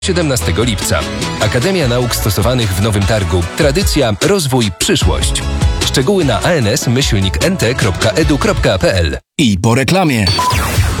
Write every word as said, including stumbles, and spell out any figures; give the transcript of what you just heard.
siedemnastego lipca. Akademia Nauk Stosowanych w Nowym Targu. Tradycja, rozwój, przyszłość. Szczegóły na ans myślnik n t kropka e d u kropka p l. I po reklamie.